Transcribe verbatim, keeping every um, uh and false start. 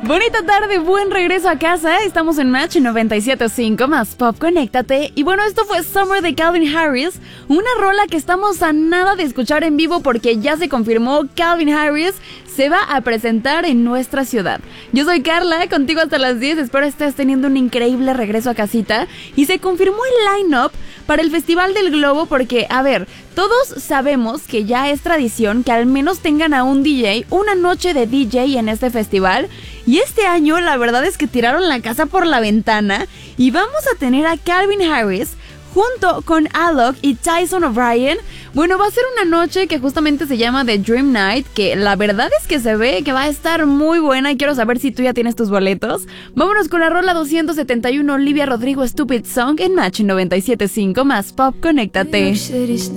Bonita tarde, buen regreso a casa. Estamos en Match noventa y siete punto cinco más Pop, conéctate. Y bueno, esto fue Summer de Calvin Harris, una rola que estamos a nada de escuchar en vivo porque ya se confirmó Calvin Harris se va a presentar en nuestra ciudad. Yo soy Carla, contigo hasta las diez. Espero estés teniendo un increíble regreso a casita. Y se confirmó el line-up para el Festival del Globo porque, a ver, todos sabemos que ya es tradición que al menos tengan a un D J, una noche de D J en este festival. Y este año la verdad es que tiraron la casa por la ventana y vamos a tener a Calvin Harris junto con Alok y Tyson O'Brien. Bueno, va a ser una noche que justamente se llama The Dream Night, que la verdad es que se ve que va a estar muy buena y quiero saber si tú ya tienes tus boletos. Vámonos con la rola doscientos setenta y uno, Olivia Rodrigo, Stupid Song en Match noventa y siete punto cinco más Pop, conéctate.